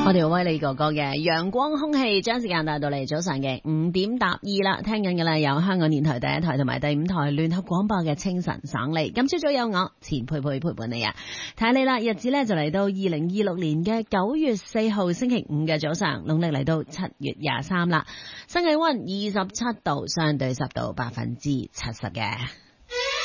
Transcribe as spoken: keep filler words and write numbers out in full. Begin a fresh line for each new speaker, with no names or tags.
我哋威利哥哥嘅陽光空氣將時間帶到嚟早上嘅五點搭二啦，聽緊嘅啦有香港電台第一台同埋第五台聯合廣播嘅清晨省利。今朝早有我錢佩佩陪伴你啊，睇你啦，日子咧就嚟到二零二六年嘅九月四號星期五嘅早上，農曆嚟到七月廿三啦，新氣溫二十七度，相對濕度百分之七十嘅。